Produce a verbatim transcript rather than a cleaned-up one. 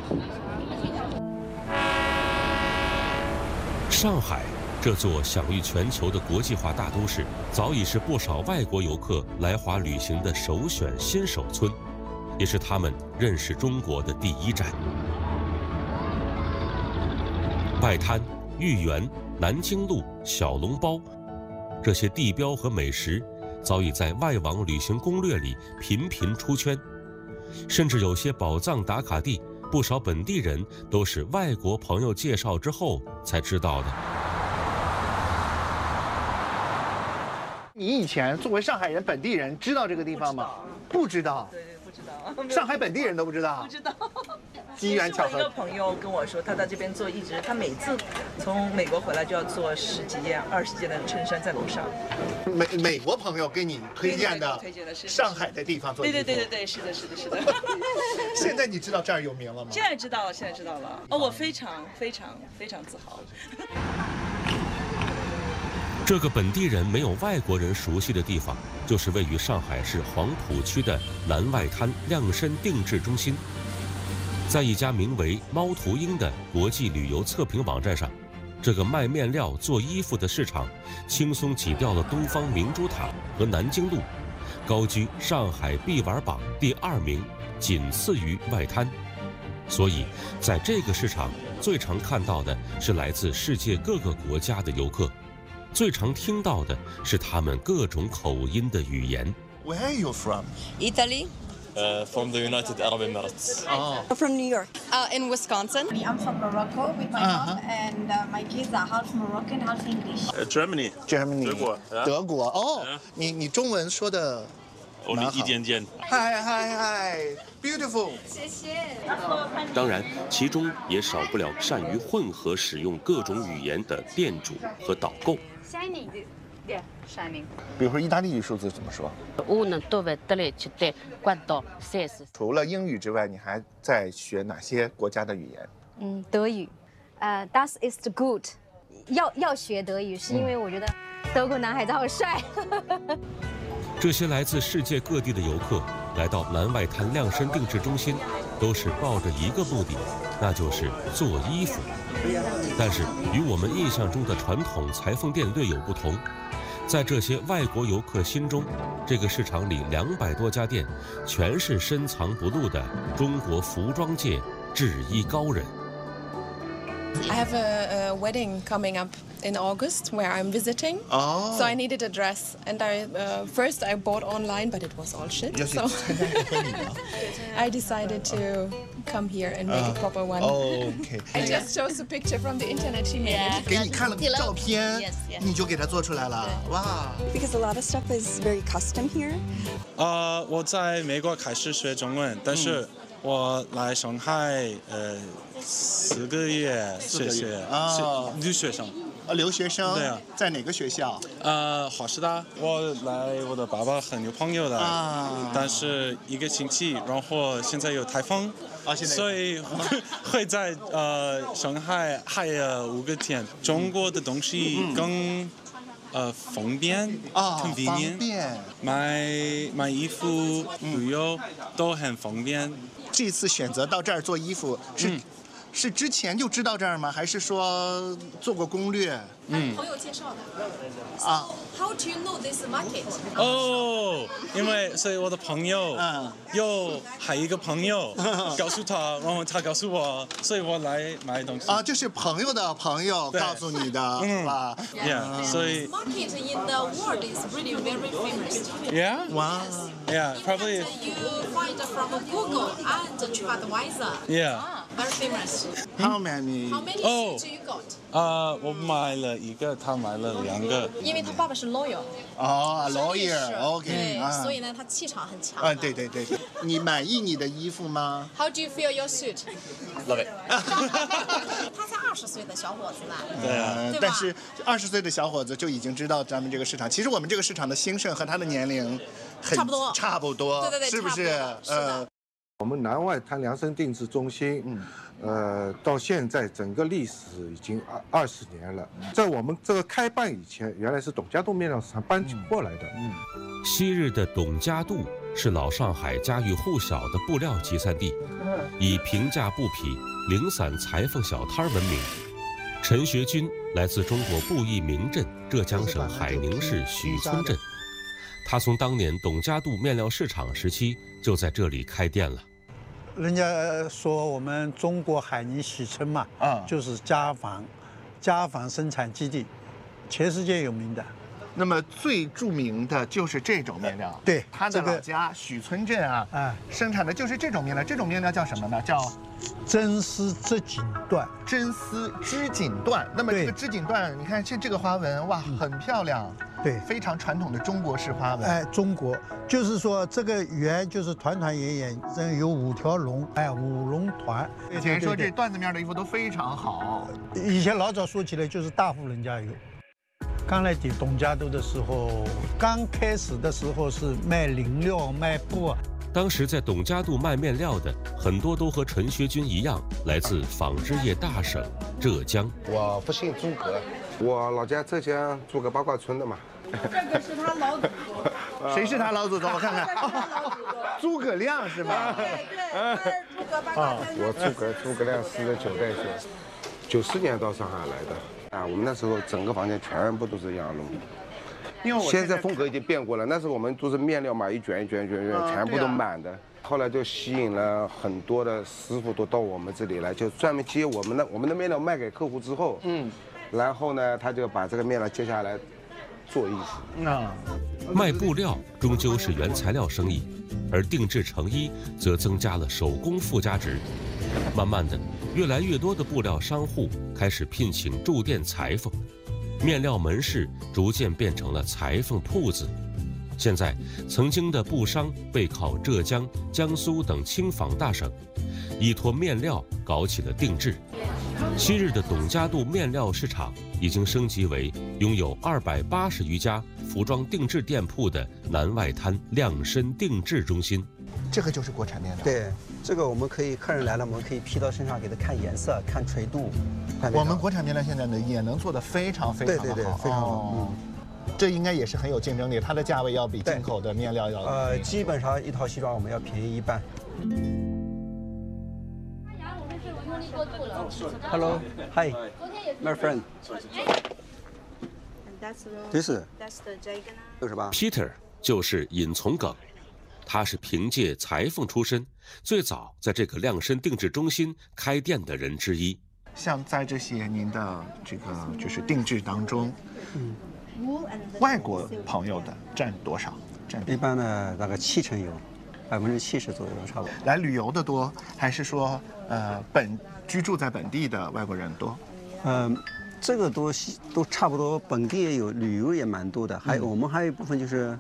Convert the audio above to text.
上海这座享誉全球的国际化大都市，早已是不少外国游客来华旅行的首选新手村，也是他们认识中国的第一站。外滩、豫园、南京路、小笼包，这些地标和美食，早已在外网旅行攻略里频频出圈，甚至有些宝藏打卡地，不少本地人都是外国朋友介绍之后才知道的。 你以前作为上海人、本地人，知道这个地方吗？不知道。 对对，不知道。 上海本地人都不知道。 不知道。 机缘巧合。 一个朋友跟我说，他在这边做，一直他每次从美国回来就要做十几件、二十件的衬衫在楼上。 美美国朋友给你推荐的， 推荐的是上海的地方做衣服。 对对对对对，是的，是的，是的。 现在你知道这儿有名了吗？ 现在知道了，现在知道了。哦，我非常非常非常自豪。 这个本地人没有外国人熟悉的地方，就是位于上海市黄浦区的南外滩量身定制中心。在一家名为“猫头鹰”的国际旅游测评网站上，这个卖面料做衣服的市场轻松挤掉了东方明珠塔和南京路，高居上海必玩榜第二名，仅次于外滩。所以在这个市场最常看到的是来自世界各个国家的游客，最常听到的是他们各种口音的语言。 Where are you from? Italy. Uh, from the United Arab Emirates. Oh. From New York. Uh, in Wisconsin. I'm from Morocco with my Uh-huh. mom, and uh, my kids are half Moroccan, half English. Uh, Germany. Germany. 德国。 德国哦， 嗯你你中文说的哦，你一点点。 嗨嗨嗨 ，beautiful。 谢谢。 当然，其中也少不了善于混合使用各种语言的店主和导购。 Shining, yeah, shining. 比如说意大利语数字怎么说？ uno, due, tre, quattro, quattro, sei. 除了英语之外，你还在学哪些国家的语言？ 嗯，德语，呃、uh, ，Das ist gut， 要要学德语，是因为我觉得德国男孩子好帅。 这些来自世界各地的游客来到南外滩量身定制中心，都是抱着一个目的，那就是做衣服。但是与我们印象中的传统裁缝店略有不同，在这些外国游客心中，这个市场里两百多家店，全是深藏不露的中国服装界制衣高人。 I have a, a wedding coming up in August where I'm visiting. Oh. So I needed a dress, and I uh, first I bought online, but it was all shit. So I decided to come here and make a proper one. OK。 I just chose a picture from the internet she made. Yeah. 给你看了照片 Yes, yes. 你就给它做出来了，哇！ Because a lot of stuff is very custom here. 呃，我在美国开始学中文，但是我来上海呃四个月学习， 啊， 留学生。 啊，留学生。 对啊。 在哪个学校？ 呃，华师大。我来，我的爸爸很有朋友的， 啊， 但是一个星期，然后现在有台风。 啊，现在所以会会在呃上海还有五个天。中国的东西更呃方便啊， convenient， 方便， 买买衣服、旅游都很方便。 这次选择到这儿做衣服是、 嗯、 是之前就知道这儿吗？还是说做过攻略？ 嗯，朋友介绍的。 啊。 How do you know this market? 哦，因为所以我的朋友， 嗯， 有还有一个朋友告诉他，然后他告诉我，所以我来买东西。 啊，就是朋友的朋友告诉你的， 嗯， 吧 ？Yeah， 所以。 Market in the world is really very famous. Yeah. Wow. Yeah, probably. You find from Google and TripAdvisor. Yeah. Very famous. How many? How many Oh. suits you got? 啊，我买了一个，他买了两个。 因为他爸爸是 lawyer。 哦 ，lawyer，OK， 对， 啊， 所以呢，他气场很强。 啊，对对对对，你满意你的衣服吗 ？How do you feel your suit? Love it. 他才二十岁的小伙子呢。 对啊， 对吧但是二十岁的小伙子就已经知道咱们这个市场。其实我们这个市场的兴盛和他的年龄很差不多， 差不多， 对对对， 是不是？ 呃， 我们南外滩量身定制中心，嗯。 呃，到现在整个历史已经二二十年了。在我们这个开办以前，原来是董家渡面料市场搬过来的。 嗯，昔日的董家渡是老上海家喻户晓的布料集散地，以平价布匹、零散裁缝小摊闻名。陈学军来自中国布艺名镇浙江省海宁市许村镇，他从当年董家渡面料市场时期就在这里开店了。 人家说我们中国海宁许村嘛，啊，就是家纺，家纺生产基地，全世界有名的。 那么最著名的就是这种面料， 对， 他的老家许村镇啊，啊，生产的就是这种面料。这种面料叫什么呢？叫真丝织锦缎。 真丝织锦缎。那么这个织锦缎，你看像这个花纹，哇，很漂亮。 对， 非常传统的中国式花纹。 哎，中国就是说这个圆就是团团圆圆，这有五条龙，哎，五龙团。 以前说这缎子面的衣服都非常好。 以前老早说起来就是大户人家有。刚来抵董家渡的时候，刚开始的时候是卖lin料、卖布。 当时在董家渡卖面料的很多都和陈学军一样，来自纺织业大省浙江。 我不姓诸葛，我老家浙江诸葛八卦村的嘛。 这个是他老祖宗。 谁是他老祖宗？我看看。诸葛亮是吗？ 对对，诸葛八卦村。 我诸葛诸葛亮四十九代孙，九四年到上海来的。啊，我们那时候整个房间全部都是羊绒，因为现在风格已经变过了。那时候我们都是面料嘛，一卷一卷一卷一卷，全部都满的。后来就吸引了很多的师傅都到我们这里来，就专门接我们的我们的面料卖给客户之后，嗯，然后呢，他就把这个面料接下来做意思。 啊， 卖布料终究是原材料生意，而定制成衣则增加了手工附加值。慢慢的，越来越多的布料商户开始聘请驻店裁缝，面料门市逐渐变成了裁缝铺子。现在，曾经的布商背靠浙江、江苏等轻纺大省，依托面料搞起了定制。昔日的董家渡面料市场已经升级为拥有二百八十余家服装定制店铺的南外滩量身定制中心。 这个就是国产面料。 对，这个我们可以客人来了，我们可以披到身上，给他看颜色、看垂度。 我们国产面料现在呢也能做得非常非常的好。 对对对，非常好。哦、 嗯，这应该也是很有竞争力，它的价位要比进口的面料要呃，基本上一套西装我们要便宜一半。Hello, hi, my friend. This is 六十八。 Peter 就是尹从耿。他是凭借裁缝出身，最早在这个量身定制中心开店的人之一。 像在这些您的这个就是定制当中，嗯，外国朋友的占多少？占一般呢大概七成有，百分之七十左右差不多。 来旅游的多，还是说呃本居住在本地的外国人多？ 嗯、呃，这个都都差不多，本地也有，旅游也蛮多的。还有、嗯、我们还有一部分就是